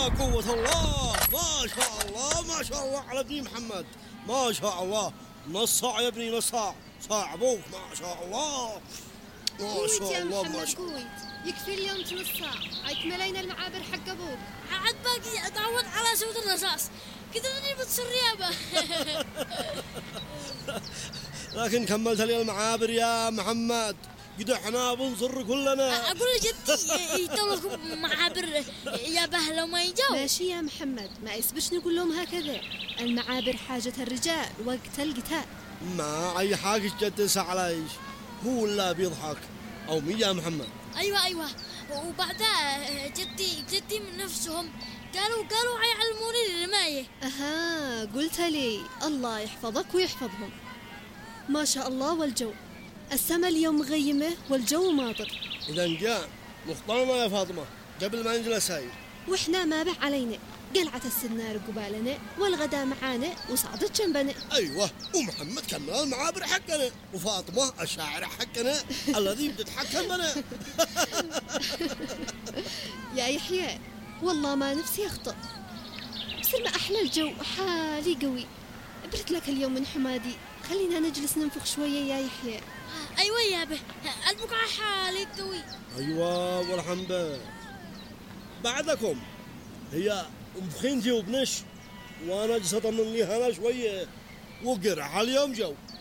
قوة الله، ما شاء الله ما شاء الله على ابني محمد، ما شاء الله. نصاع يا ابني نصاع، صاع ابوك ما شاء الله، ما شاء الله ما شاء الله. قويت يكفي اليوم نص ساعة، هيك ملينا المعابر حق ابوك. عاد باقي اتعود على صوت الرصاص كذا اني بتصير ريابة. لكن كملت لي المعابر يا محمد، قد احنا بنصر كلنا. اقول لجدي يطلقوا معابر يا بهلة وما يجاوب. ماشي يا محمد، ما يسبش نقول لهم هكذا، المعابر حاجة الرجال وقت القتال. ما اي حاجة تجدس عليش، هو لا بيضحك او مي يا محمد. ايوه وبعدها جدي من نفسهم قالوا حيعلموني الرماية. اها قلت لي الله يحفظك ويحفظهم. ما شاء الله. والجو السما اليوم مغيمة والجو ماطر. إذا جاء مخطرنا يا فاطمة قبل ما نجلس هاي، وإحنا ما به علينا، قلعة السنار قبالنا والغدا معانا وصعدت جنبنا. أيوة، ومحمد كمل المعابر حقنا، وفاطمة الشاعرة حقنا الذي بتتحكم بنا. يا يحيى والله ما نفسي أخطأ، بصير ما أحلى الجو، حالي قوي. برد لك اليوم من حمادي، خلينا نجلس ننفخ شوية يا يحيى. ايوه يا به البقعة حالي قوي. أيوة والحمد بعدكم، هي مفخينتي وبنش، وأنا جسد من لي هنا شوية وقرع اليوم جو.